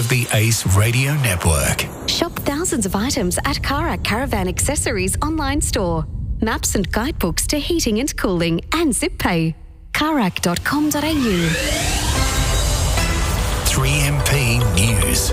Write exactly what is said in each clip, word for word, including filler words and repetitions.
of the Ace Radio Network. Shop thousands of items at Karak Caravan Accessories online store. Maps and guidebooks to heating and cooling and zip pay. karak dot com dot a u. three M P News.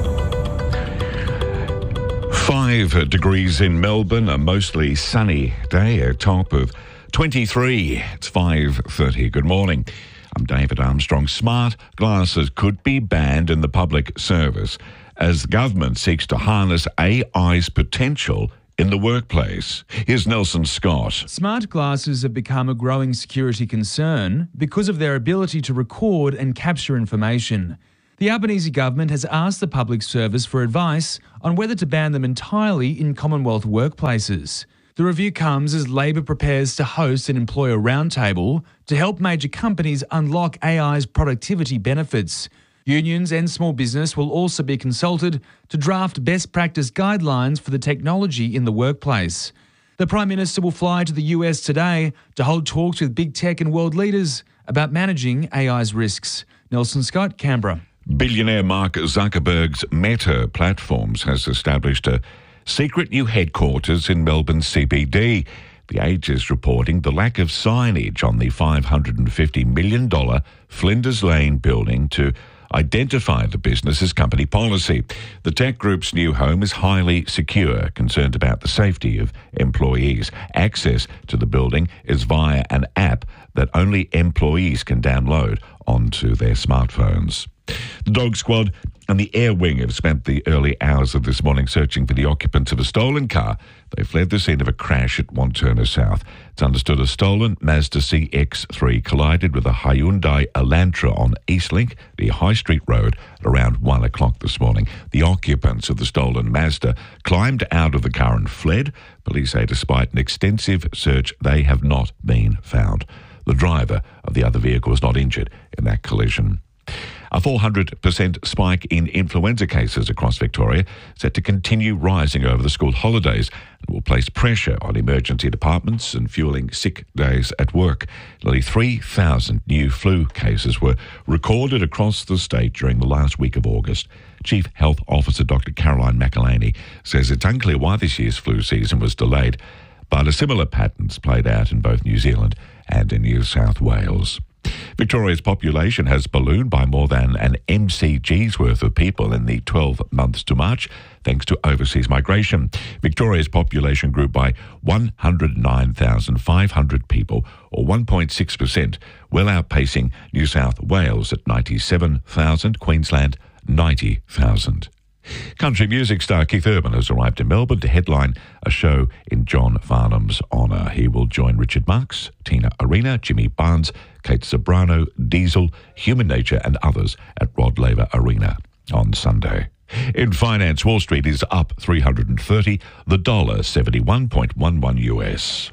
Five degrees in Melbourne, a mostly sunny day, a top of twenty-three. It's five thirty. Good morning. I'm David Armstrong. Smart glasses could be banned in the public service as the government seeks to harness A I's potential in the workplace. Here's Nelson Scott. Smart glasses have become a growing security concern because of their ability to record and capture information. The Albanese government has asked the public service for advice on whether to ban them entirely in Commonwealth workplaces. The review comes as Labor prepares to host an employer roundtable to help major companies unlock A I's productivity benefits. Unions and small business will also be consulted to draft best practice guidelines for the technology in the workplace. The Prime Minister will fly to the U S today to hold talks with big tech and world leaders about managing A I's risks. Nelson Scott, Canberra. Billionaire Mark Zuckerberg's Meta Platforms has established a secret new headquarters in Melbourne C B D. The Age is reporting the lack of signage on the five hundred fifty million dollars Flinders Lane building to identify the business's company policy. The tech group's new home is highly secure, concerned about the safety of employees. Access to the building is via an app that only employees can download onto their smartphones. The dog squad and the air wing have spent the early hours of this morning searching for the occupants of a stolen car. They fled the scene of a crash at Wantirna South. It's understood a stolen Mazda C X three collided with a Hyundai Elantra on Eastlink, the High Street Road, at around one o'clock this morning. The occupants of the stolen Mazda climbed out of the car and fled. Police say despite an extensive search, they have not been found. The driver of the other vehicle was not injured in that collision. A four hundred percent spike in influenza cases across Victoria set to continue rising over the school holidays and will place pressure on emergency departments and fueling sick days at work. Nearly three thousand new flu cases were recorded across the state during the last week of August. Chief Health Officer Doctor Caroline McElhaney says it's unclear why this year's flu season was delayed, but a similar pattern's played out in both New Zealand and in New South Wales. Victoria's population has ballooned by more than an M C G's worth of people in the twelve months to March, thanks to overseas migration. Victoria's population grew by one hundred nine thousand five hundred people, or one point six percent, well outpacing New South Wales at ninety-seven thousand, Queensland ninety thousand. Country music star Keith Urban has arrived in Melbourne to headline a show in John Farnham's honour. He will join Richard Marx, Tina Arena, Jimmy Barnes, Kate Sobrano, Diesel, Human Nature and others at Rod Laver Arena on Sunday. In finance, Wall Street is up three hundred thirty, the dollar seventy-one point one one U S.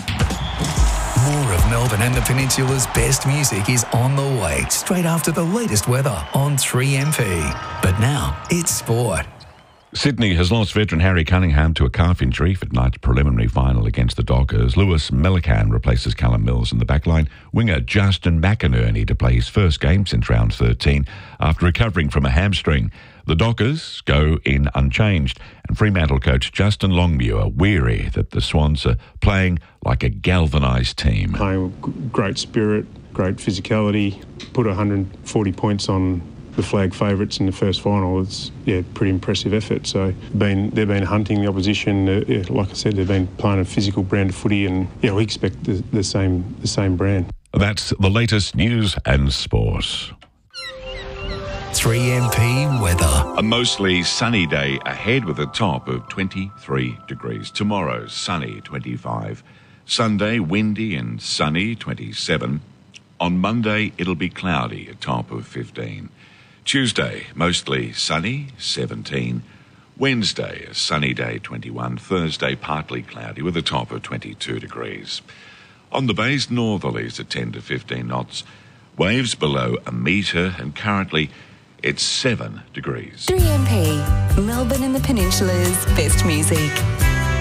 More of Melbourne and the Peninsula's best music is on the way, straight after the latest weather on three M P. But now, it's sport. Sydney has lost veteran Harry Cunningham to a calf injury for tonight's preliminary final against the Dockers. Lewis Melican replaces Callum Mills in the backline. Winger Justin McInerney to play his first game since round thirteen after recovering from a hamstring. The Dockers go in unchanged, and Fremantle coach Justin Longmuir weary that the Swans are playing like a galvanised team. Playing with great spirit, great physicality, put one hundred forty points on the flag favourites in the first final. It's yeah, pretty impressive effort. So been they've been hunting the opposition. Uh, yeah, like I said, they've been playing a physical brand of footy, and yeah, we expect the, the same the same brand. That's the latest news and sport. three M P weather. A mostly sunny day ahead with a top of twenty-three degrees. Tomorrow, sunny, twenty-five. Sunday, windy and sunny, twenty-seven. On Monday, it'll be cloudy, a top of fifteen. Tuesday, mostly sunny, seventeen. Wednesday, a sunny day, twenty-one. Thursday, partly cloudy with a top of twenty-two degrees. On the bays, northerlies at ten to fifteen knots. Waves below a metre, and currently it's seven degrees. three M P, Melbourne and the Peninsula's best music.